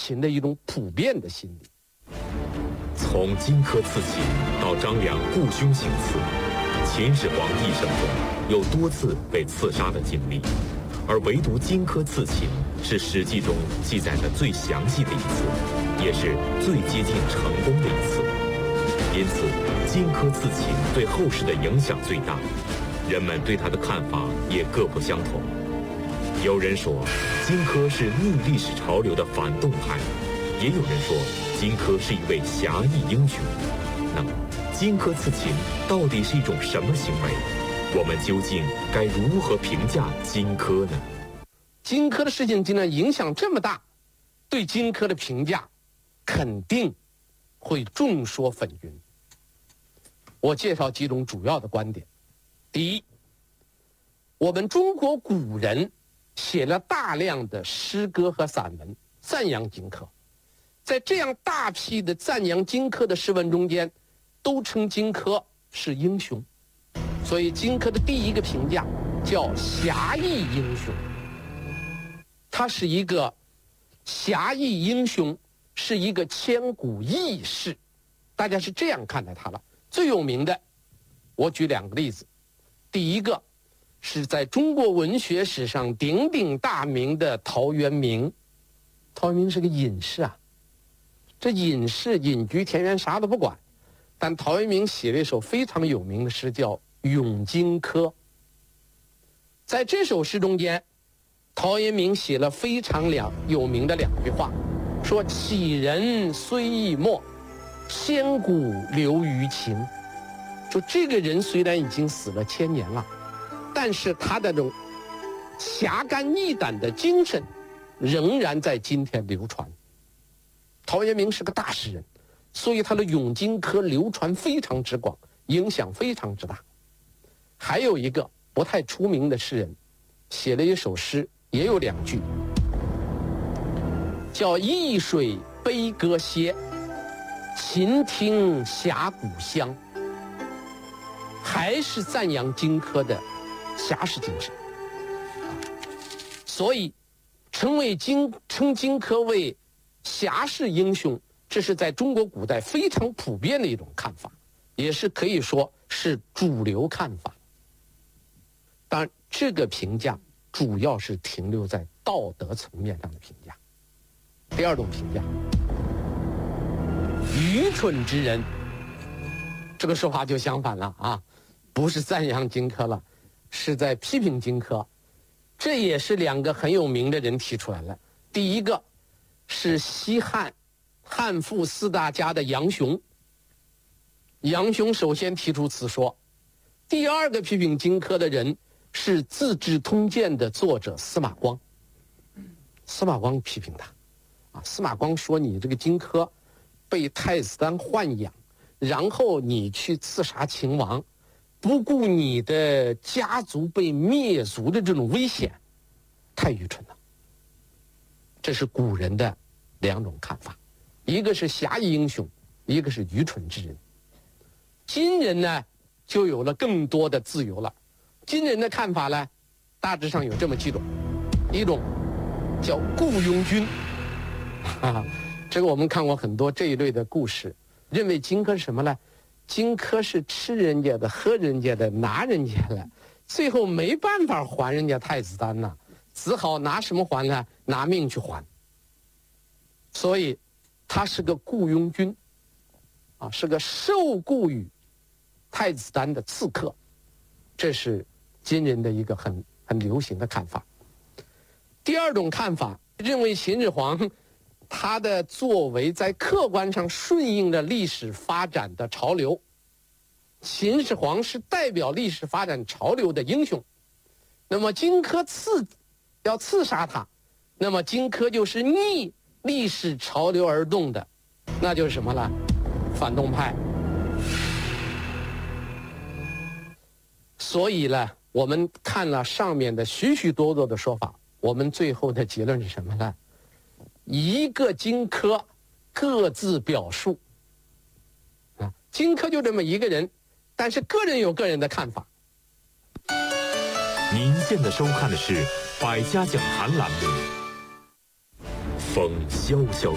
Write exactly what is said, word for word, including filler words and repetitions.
秦的一种普遍的心理。 从荆轲刺秦到张良雇凶行刺，秦始皇一生中有多次被刺杀的经历，而唯独荆轲刺秦是《史记》中记载的最详细的一次，也是最接近成功的一次。因此，荆轲刺秦对后世的影响最大，人们对他的看法也各不相同。有人说，荆轲是逆历史潮流的反动派，也有人说荆轲是一位侠义英雄。那么，荆轲刺秦到底是一种什么行为？我们究竟该如何评价荆轲呢？ 荆轲的事情竟然影响这么大，对荆轲的评价肯定会众说纷纭。我介绍几种主要的观点。第一，我们中国古人写了大量的诗歌和散文赞扬荆轲，在这样大批的赞扬荆轲的诗文中间，都称荆轲是英雄，所以荆轲的第一个评价叫侠义英雄。他是一个侠义英雄，是一个千古义士，大家是这样看待他了。最有名的，我举两个例子。第一个是在中国文学史上鼎鼎大名的陶渊明。陶渊明是个隐士啊，这隐士隐居田园，啥都不管，但陶渊明写了一首非常有名的诗，叫《咏荆轲》。在这首诗中间，陶渊明写了非常两有名的两句话，说杞人虽易没，千古留于秦。说这个人虽然已经死了千年了，但是他的这种侠肝义胆的精神仍然在今天流传。陶渊明是个大诗人，所以他的《咏荆轲》流传非常之广，影响非常之大。还有一个不太出名的诗人，写了一首诗，也有两句，叫易水悲歌歇，秦听峡谷香。还是赞扬荆轲的侠士精神。所以称为荆称荆轲为侠士英雄，这是在中国古代非常普遍的一种看法，也是可以说是主流看法。当然，这个评价主要是停留在道德层面上的评价。第二种评价，愚蠢之人，这个说法就相反了啊，不是赞扬荆轲了，是在批评荆轲。这也是两个很有名的人提出来了。第一个是西汉汉赋四大家的杨雄，杨雄首先提出此说。第二个批评荆轲的人是《资治通鉴》的作者司马光。司马光批评他啊，司马光说你这个荆轲被太子丹豢养，然后你去刺杀秦王，不顾你的家族被灭族的这种危险，太愚蠢了。这是古人的两种看法，一个是侠义英雄，一个是愚蠢之人。今人呢，就有了更多的自由了。今人的看法呢，大致上有这么几种，一种叫雇佣军，啊，这个我们看过很多这一类的故事，认为荆轲是什么呢？荆轲是吃人家的、喝人家的、拿人家的，最后没办法还人家太子丹呐，只好拿什么还呢？拿命去还。所以，他是个雇佣军，啊，是个受雇于太子丹的刺客，这是今人的一个很很流行的看法。第二种看法认为秦始皇他的作为在客观上顺应了历史发展的潮流，秦始皇是代表历史发展潮流的英雄。那么荆轲刺要刺杀他，那么荆轲就是逆历史潮流而动的，那就是什么了？反动派。所以呢，我们看了上面的许许多多的说法，我们最后的结论是什么呢？一个荆轲各自表述啊，荆轲就这么一个人，但是个人有个人的看法。 您现在收看的是《百家讲坛》栏目，风萧萧